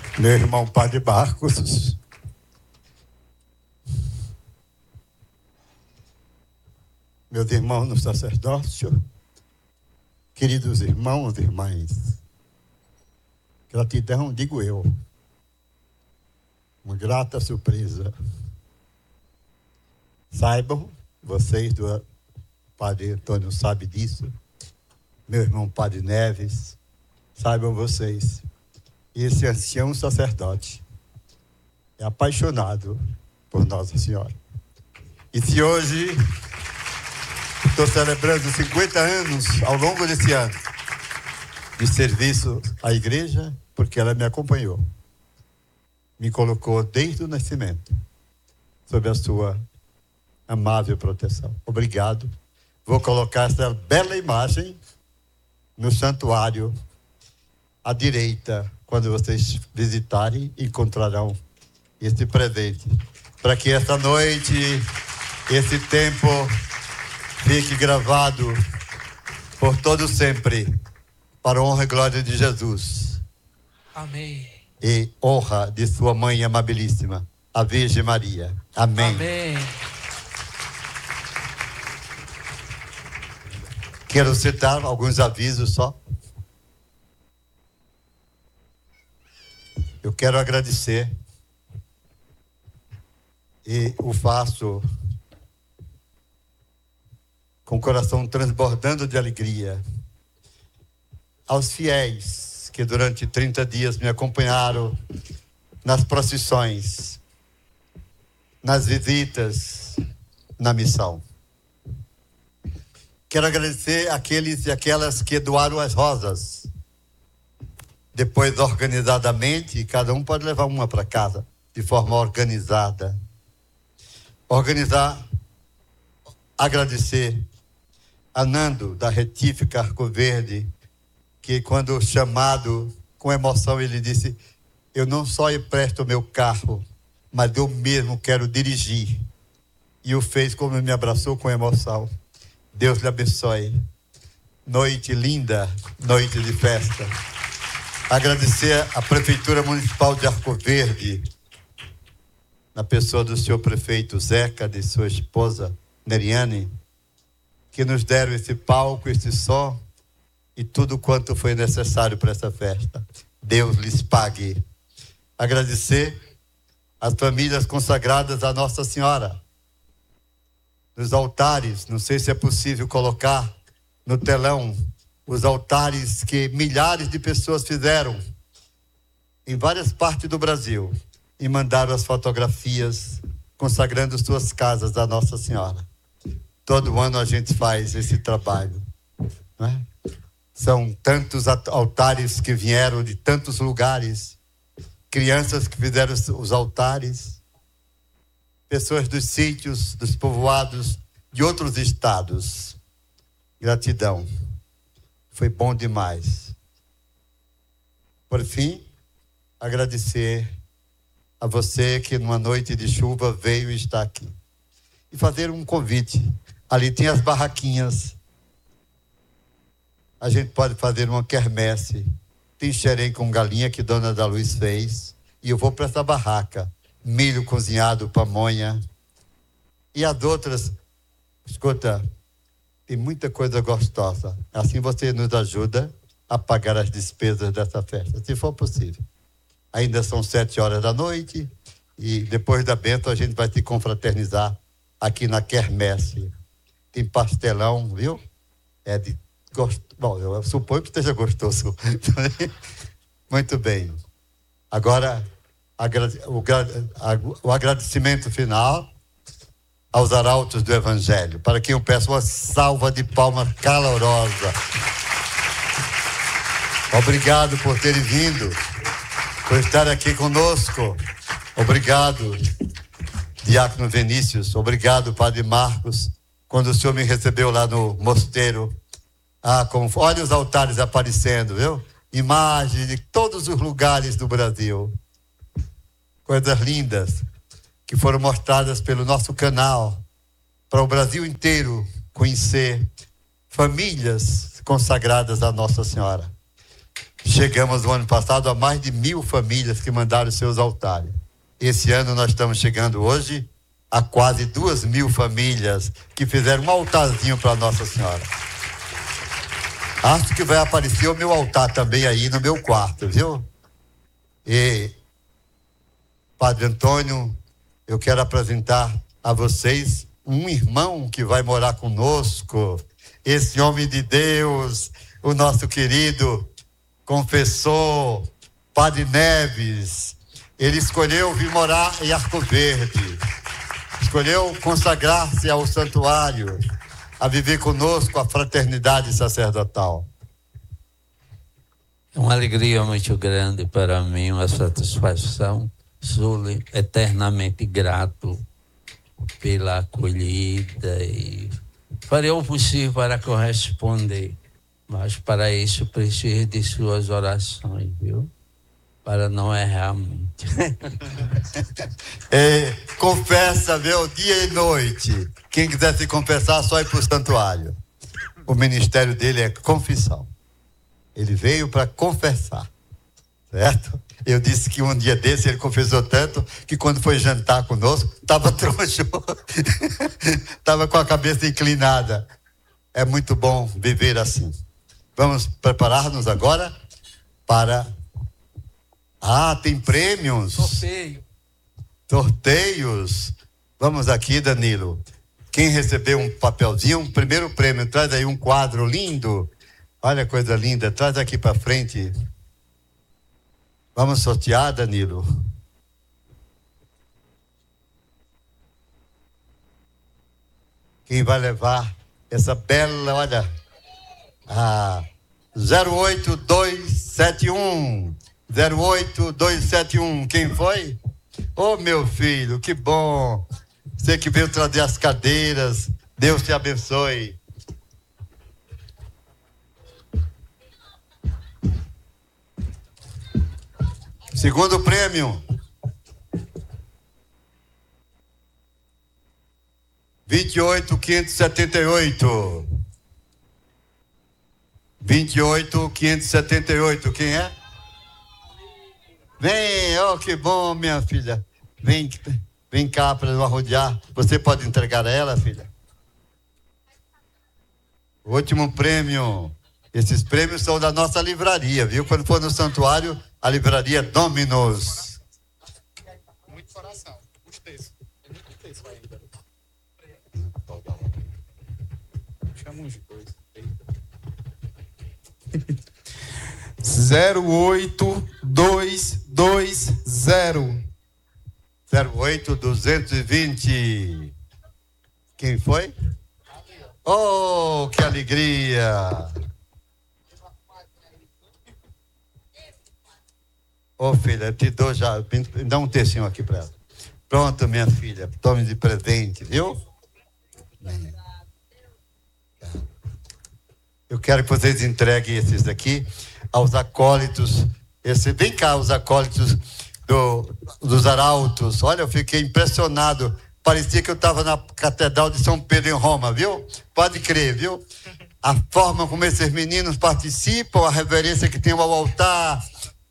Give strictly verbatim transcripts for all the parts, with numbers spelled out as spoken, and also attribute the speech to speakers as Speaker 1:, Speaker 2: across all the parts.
Speaker 1: meu irmão Padre Marcos, meus irmãos no sacerdócio, queridos irmãos e irmãs, gratidão, digo eu, uma grata surpresa. Saibam, vocês do Padre Antônio sabe disso, meu irmão Padre Neves, saibam vocês, esse ancião sacerdote é apaixonado por Nossa Senhora. E se hoje estou celebrando cinquenta anos ao longo desse ano de serviço à igreja, porque ela me acompanhou, me colocou desde o nascimento sob a sua amável proteção. Obrigado. Vou colocar essa bela imagem no santuário à direita, quando vocês visitarem, encontrarão esse presente, para que essa noite, esse tempo fique gravado por todo sempre, para a honra e glória de Jesus.
Speaker 2: Amém.
Speaker 1: E honra de sua mãe amabilíssima, a Virgem Maria. Amém.
Speaker 2: Amém.
Speaker 1: Quero citar alguns avisos só. Eu quero agradecer, e o faço com o coração transbordando de alegria, aos fiéis que durante trinta dias me acompanharam nas procissões, nas visitas, na missão. Quero agradecer àqueles e aquelas que doaram as rosas. Depois, organizadamente, cada um pode levar uma para casa, de forma organizada. Organizar, agradecer a Nando, da Retífica Arco Verde, que quando chamado, com emoção, ele disse: eu não só empresto o meu carro, mas eu mesmo quero dirigir. E o fez como me abraçou com emoção. Deus lhe abençoe. Noite linda, noite de festa. Agradecer à Prefeitura Municipal de Arco Verde, na pessoa do senhor prefeito Zeca, de sua esposa Neriane, que nos deram esse palco, esse som e tudo quanto foi necessário para essa festa. Deus lhes pague. Agradecer às famílias consagradas à Nossa Senhora, nos altares, não sei se é possível colocar no telão, os altares que milhares de pessoas fizeram em várias partes do Brasil e mandaram as fotografias consagrando suas casas à Nossa Senhora. Todo ano a gente faz esse trabalho, não é? São tantos altares que vieram de tantos lugares, crianças que fizeram os altares, pessoas dos sítios, dos povoados, de outros estados. Gratidão. Foi bom demais. Por fim, agradecer a você que numa noite de chuva veio e está aqui. E fazer um convite. Ali tem as barraquinhas. A gente pode fazer uma quermesse. Tem xerém com galinha que Dona da Luz fez. E eu vou para essa barraca. Milho cozinhado, pamonha. E as outras, escuta, tem muita coisa gostosa. Assim você nos ajuda a pagar as despesas dessa festa, se for possível. Ainda são sete horas da noite e depois da bênção a gente vai se confraternizar aqui na quermesse. Tem pastelão, viu? É de gosto. Bom, eu suponho que esteja gostoso. Muito bem. Agora, o agradecimento final aos arautos do Evangelho, para quem eu peço uma salva de palmas calorosa. Obrigado por terem vindo, por estar aqui conosco. Obrigado, Diácono Vinícius. Obrigado, Padre Marcos, quando o senhor me recebeu lá no mosteiro. Ah, como, olha os altares aparecendo, viu? Imagens de todos os lugares do Brasil. Coisas lindas que foram mostradas pelo nosso canal para o Brasil inteiro conhecer famílias consagradas à Nossa Senhora. Chegamos no ano passado a mais de mil famílias que mandaram seus altares. Esse ano nós estamos chegando hoje a quase duas mil famílias que fizeram um altarzinho para Nossa Senhora. Acho que vai aparecer o meu altar também aí no meu quarto, viu? E, Padre Antônio, eu quero apresentar a vocês um irmão que vai morar conosco, esse homem de Deus, o nosso querido confessor, Padre Neves. Ele escolheu vir morar em Arco Verde, escolheu consagrar-se ao santuário, a viver conosco a fraternidade sacerdotal.
Speaker 2: É uma alegria muito grande para mim, uma satisfação. Sou eternamente grato pela acolhida e farei o possível para corresponder, mas para isso preciso de suas orações, viu? Para não errar muito.
Speaker 1: É, confessa, viu? Dia e noite. Quem quiser se confessar, só ir para o santuário. O ministério dele é confissão. Ele veio para confessar, certo? Eu disse que um dia desse ele confessou tanto que quando foi jantar conosco, estava troncho, estava com a cabeça inclinada. É muito bom viver assim. Vamos preparar-nos agora para... Ah, tem prêmios.
Speaker 3: Sorteio.
Speaker 1: Sorteios. Vamos aqui, Danilo. Quem recebeu um papelzinho, um primeiro prêmio, traz aí um quadro lindo. Olha a coisa linda, traz aqui para frente. Vamos sortear, Danilo. Quem vai levar essa bela, olha, a zero oito dois sete um. zero oito dois sete um. Quem foi? Ô, meu filho, que bom. Você que veio trazer as cadeiras. Deus te abençoe. Segundo prêmio. vinte e oito quinhentos e setenta e oito. vinte e oito quinhentos e setenta e oito. Quem é? Vem, oh, que bom, minha filha. Vem, vem cá para nos arrodear. Você pode entregar a ela, filha? O último prêmio. Esses prêmios são da nossa livraria, viu? Quando for no santuário, a livraria Dominus.
Speaker 3: Muito coração. Muito texto. Tem muito texto ainda. Chama uns dois. zero oito dois dois zero.
Speaker 1: zero oito duzentos e vinte. Quem foi? Oh, que alegria! Ô, oh, filha, eu te dou já, dá um textinho aqui para ela. Pronto, minha filha, tome de presente, viu? Eu quero que vocês entreguem esses aqui aos acólitos. Esse, vem cá, os acólitos do, dos arautos. Olha, eu fiquei impressionado. Parecia que eu estava na Catedral de São Pedro em Roma, viu? Pode crer, viu? A forma como esses meninos participam, a reverência que tem ao altar.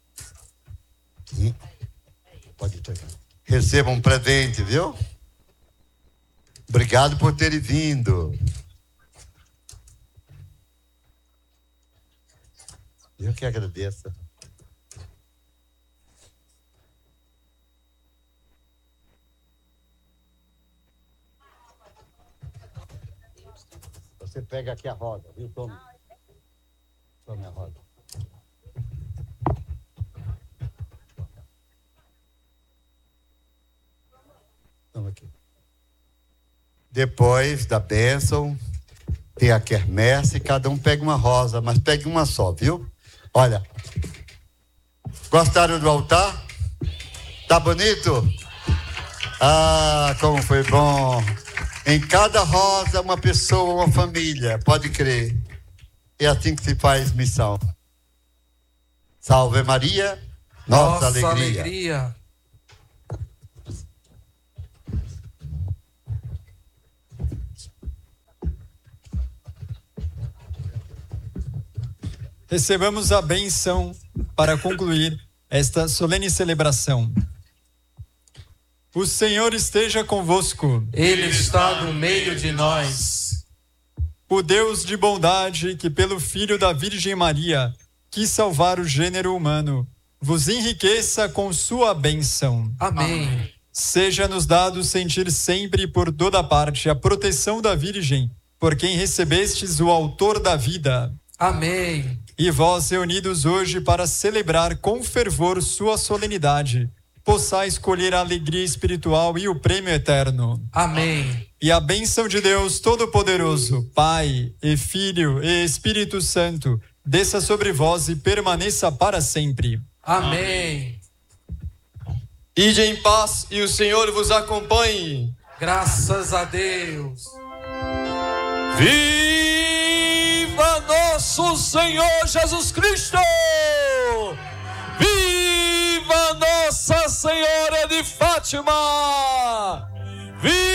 Speaker 1: Pode entregar. Recebam um presente, viu? Obrigado por terem vindo. Eu que agradeço. Você pega aqui a roda, viu? Tome. Tome a roda. Toma aqui. Depois da bênção, tem a quermesse, cada um pega uma rosa, mas pegue uma só, viu? Olha, gostaram do altar? Tá bonito? Ah, como foi bom! Em cada rosa, uma pessoa, uma família, pode crer. É assim que se faz missão. Salve Maria, nossa, nossa alegria.
Speaker 3: alegria.
Speaker 4: Recebamos a bênção para concluir esta solene celebração. O Senhor esteja convosco.
Speaker 5: Ele está no meio de nós.
Speaker 4: O Deus de bondade, que pelo Filho da Virgem Maria quis salvar o gênero humano, vos enriqueça com sua bênção.
Speaker 5: Amém.
Speaker 4: Seja-nos dado sentir sempre e por toda parte a proteção da Virgem, por quem recebestes o autor da vida.
Speaker 5: Amém.
Speaker 4: E vós, reunidos hoje para celebrar com fervor sua solenidade, possais colher a alegria espiritual e o prêmio eterno.
Speaker 5: Amém.
Speaker 4: E a bênção de Deus Todo-Poderoso, Pai e Filho e Espírito Santo, desça sobre vós e permaneça para sempre.
Speaker 5: Amém.
Speaker 6: Ide em paz e o Senhor vos acompanhe.
Speaker 5: Graças a Deus.
Speaker 7: Viva nosso Senhor Jesus Cristo! Viva Nossa Senhora de Fátima! Viva